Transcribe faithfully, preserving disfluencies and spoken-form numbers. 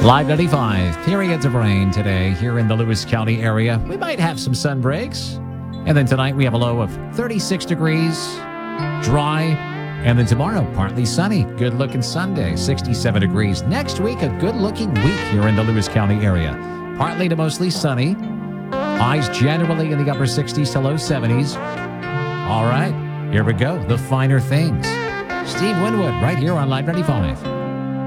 Live ninety-five, periods of rain today here in the Lewis County area. We might have some sun breaks. And then tonight we have a low of thirty-six degrees, dry. And then tomorrow, partly sunny, good-looking Sunday, sixty-seven degrees. Next week, a good-looking week here in the Lewis County area. Partly to mostly sunny. Highs generally in the upper sixties to low seventies. All right, here we go. The finer things. Steve Winwood right here on Live ninety-five.